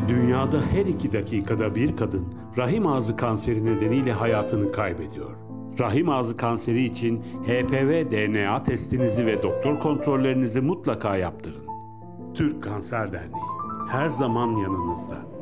Dünyada her 2 dakikada bir kadın rahim ağzı kanseri nedeniyle hayatını kaybediyor. Rahim ağzı kanseri için HPV DNA testinizi ve doktor kontrollerinizi mutlaka yaptırın. Türk Kanser Derneği her zaman yanınızda.